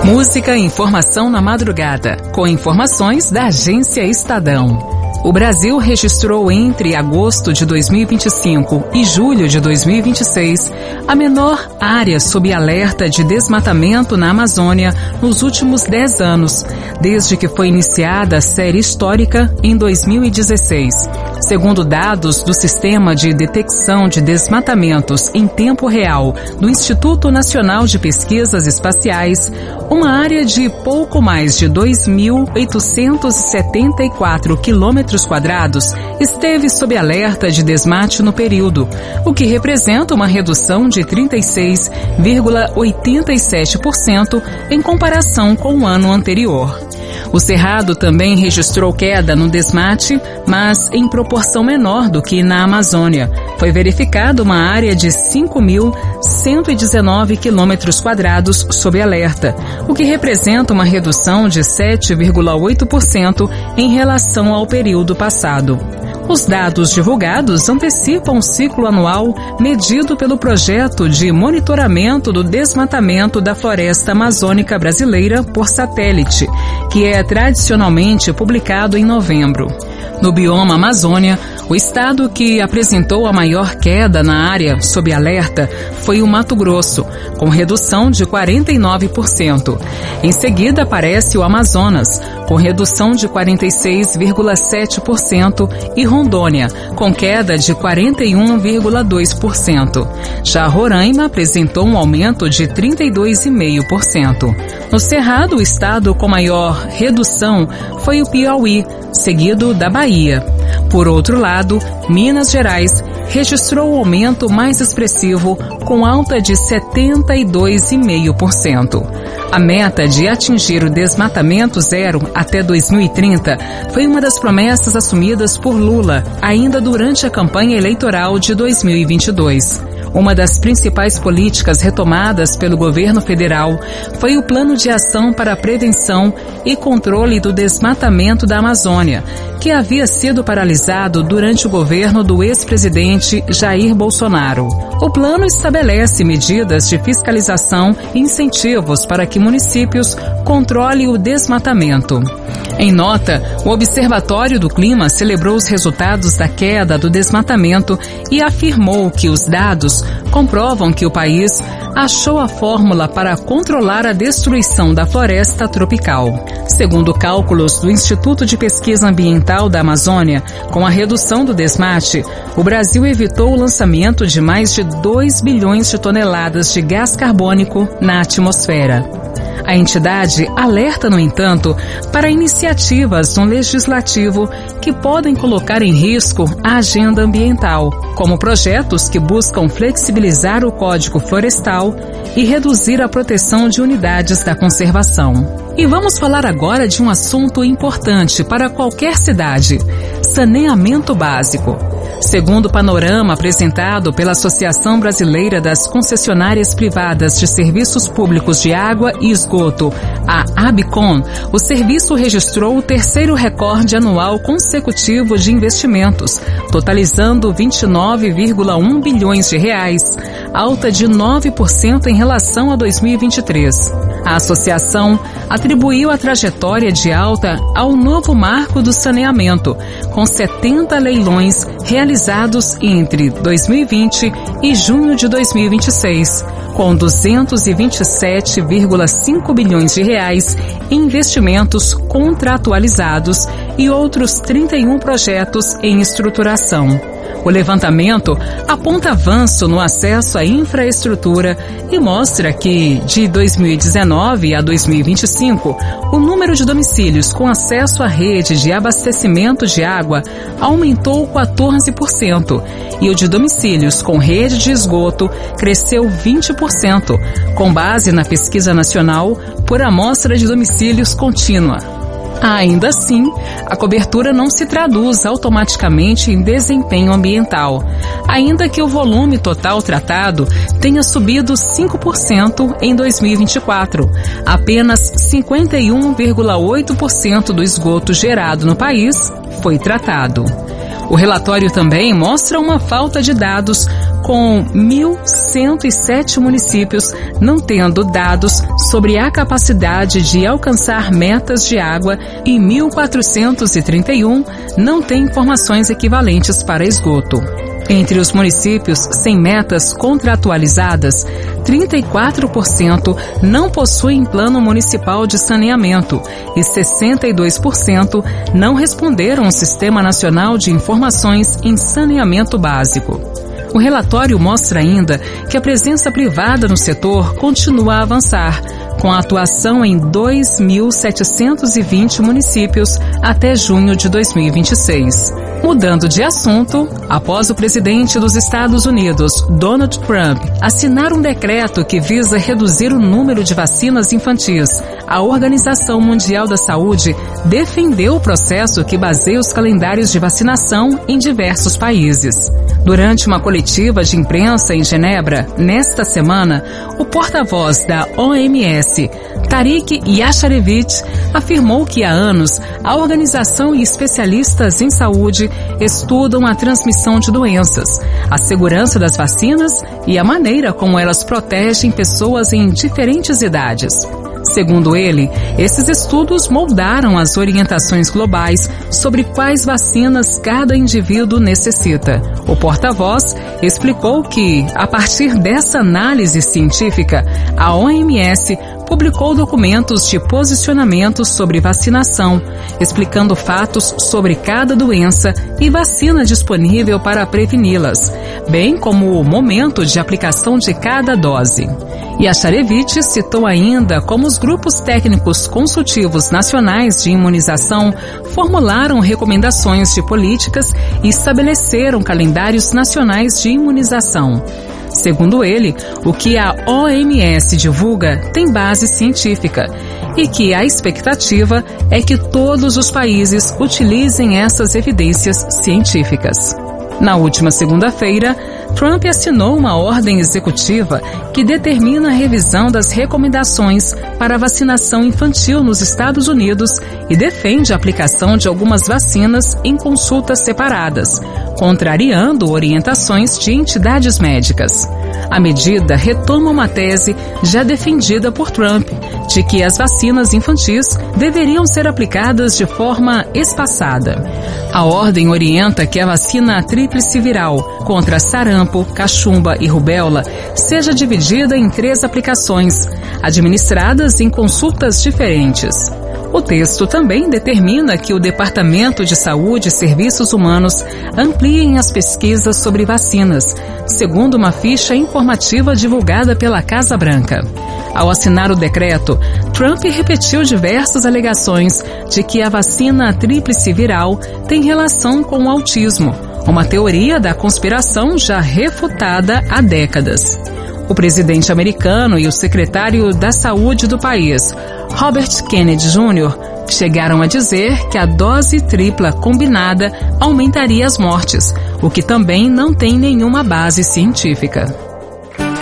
Música e informação na madrugada, com informações da Agência Estadão. O Brasil registrou entre agosto de 2025 e julho de 2026 a menor área sob alerta de desmatamento na Amazônia nos últimos 10 anos, desde que foi iniciada a série histórica em 2016. Segundo dados do Sistema de Detecção de Desmatamentos em Tempo Real do Instituto Nacional de Pesquisas Espaciais, uma área de pouco mais de 2.874 quilômetros quadrados esteve sob alerta de desmate no período, o que representa uma redução de 36,87% em comparação com o ano anterior. O Cerrado também registrou queda no desmate, mas em proporção menor do que na Amazônia. Foi verificada uma área de 5.119 quilômetros quadrados sob alerta, o que representa uma redução de 7,8% em relação ao período passado. Os dados divulgados antecipam o ciclo anual medido pelo Projeto de Monitoramento do Desmatamento da Floresta Amazônica Brasileira por satélite, que é tradicionalmente publicado em novembro. No bioma Amazônia, o estado que apresentou a maior queda na área sob alerta foi o Mato Grosso, com redução de 49%. Em seguida aparece o Amazonas, com redução de 46,7%, e Rondônia, com queda de 41,2%. Já Roraima apresentou um aumento de 32,5%. No Cerrado, o estado com maior redução foi o Piauí, seguido da Bahia. Por outro lado, Minas Gerais registrou um aumento mais expressivo, com alta de 72,5%. A meta de atingir o desmatamento zero até 2030 foi uma das promessas assumidas por Lula, ainda durante a campanha eleitoral de 2022. Uma das principais políticas retomadas pelo governo federal foi o Plano de Ação para a Prevenção e Controle do Desmatamento da Amazônia, que havia sido paralisado durante o governo do ex-presidente Jair Bolsonaro. O plano estabelece medidas de fiscalização e incentivos para que municípios controlem o desmatamento. Em nota, o Observatório do Clima celebrou os resultados da queda do desmatamento e afirmou que os dados comprovam que o país achou a fórmula para controlar a destruição da floresta tropical. Segundo cálculos do Instituto de Pesquisa Ambiental da Amazônia, com a redução do desmate, o Brasil evitou o lançamento de mais de 2 bilhões de toneladas de gás carbônico na atmosfera. A entidade alerta, no entanto, para iniciativas no legislativo que podem colocar em risco a agenda ambiental, como projetos que buscam flexibilizar o Código Florestal e reduzir a proteção de unidades da conservação. E vamos falar agora de um assunto importante para qualquer cidade: saneamento básico. Segundo o panorama apresentado pela Associação Brasileira das Concessionárias Privadas de Serviços Públicos de Água e Esgoto, a ABCON, o serviço registrou o terceiro recorde anual consecutivo de investimentos, totalizando 29,1 bilhões de reais, alta de 9% em relação a 2023. A associação atribuiu a trajetória de alta ao novo marco do saneamento, com 70 leilões realizados entre 2020 e junho de 2026, com 227,5 bilhões de reais em investimentos contratualizados e outros 31 projetos em estruturação. O levantamento aponta avanço no acesso à infraestrutura e mostra que, de 2019 a 2025, o número de domicílios com acesso à rede de abastecimento de água aumentou 14% e o de domicílios com rede de esgoto cresceu 20%, com base na pesquisa nacional por amostra de domicílios contínua. Ainda assim, a cobertura não se traduz automaticamente em desempenho ambiental, ainda que o volume total tratado tenha subido 5% em 2024. Apenas 51,8% do esgoto gerado no país foi tratado. O relatório também mostra uma falta de dados com 1.107 municípios não tendo dados sobre a capacidade de alcançar metas de água e 1.431 não têm informações equivalentes para esgoto. Entre os municípios sem metas contratualizadas, 34% não possuem plano municipal de saneamento e 62% não responderam ao Sistema Nacional de Informações em Saneamento Básico. O relatório mostra ainda que a presença privada no setor continua a avançar, com a atuação em 2.720 municípios até junho de 2026. Mudando de assunto, após o presidente dos Estados Unidos, Donald Trump, assinar um decreto que visa reduzir o número de vacinas infantis, a Organização Mundial da Saúde defendeu o processo que baseia os calendários de vacinação em diversos países. Durante uma coletiva de imprensa em Genebra, nesta semana, o porta-voz da OMS, Tarik Jasarevic, afirmou que há anos a organização e especialistas em saúde estudam a transmissão de doenças, a segurança das vacinas e a maneira como elas protegem pessoas em diferentes idades. Segundo ele, esses estudos moldaram as orientações globais sobre quais vacinas cada indivíduo necessita. O porta-voz explicou que, a partir dessa análise científica, a OMS publicou documentos de posicionamento sobre vacinação, explicando fatos sobre cada doença e vacina disponível para preveni-las, bem como o momento de aplicação de cada dose. Jasarevic citou ainda como os grupos técnicos consultivos nacionais de imunização formularam recomendações de políticas e estabeleceram calendários nacionais de imunização. Segundo ele, o que a OMS divulga tem base científica e que a expectativa é que todos os países utilizem essas evidências científicas. Na última segunda-feira, Trump assinou uma ordem executiva que determina a revisão das recomendações para a vacinação infantil nos Estados Unidos e defende a aplicação de algumas vacinas em consultas separadas, contrariando orientações de entidades médicas. A medida retoma uma tese já defendida por Trump, de que as vacinas infantis deveriam ser aplicadas de forma espaçada. A ordem orienta que a vacina tríplice viral contra sarampo, cachumba e rubéola seja dividida em 3 aplicações, administradas em consultas diferentes. O texto também determina que o Departamento de Saúde e Serviços Humanos ampliem as pesquisas sobre vacinas, segundo uma ficha informativa divulgada pela Casa Branca. Ao assinar o decreto, Trump repetiu diversas alegações de que a vacina tríplice viral tem relação com o autismo, uma teoria da conspiração já refutada há décadas. O presidente americano e o secretário da Saúde do país, Robert Kennedy Jr., chegaram a dizer que a dose tripla combinada aumentaria as mortes, o que também não tem nenhuma base científica.